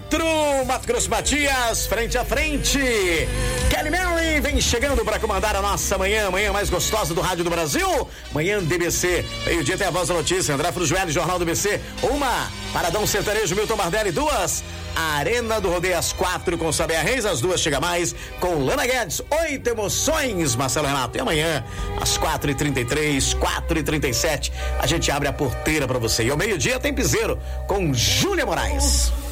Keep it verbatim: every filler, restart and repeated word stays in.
quatro, Mato Grosso Matias, frente a frente. Kelly Mary vem chegando para comandar a nossa manhã, manhã mais gostosa do Rádio do Brasil. Manhã D B C, meio-dia tem a Voz da Notícia, André Frujoelli, Jornal do B C. Uma, Paradão Sertanejo, Milton Bardelli. Duas, Arena do Rodeio às quatro com Saber Reis. Às duas chega mais com Lana Guedes. Oito emoções, Marcelo Renato. E amanhã, às quatro e trinta e três, quatro e trinta e sete, a gente abre a porteira para você. E ao meio-dia tem Piseiro com Júlia Moraes.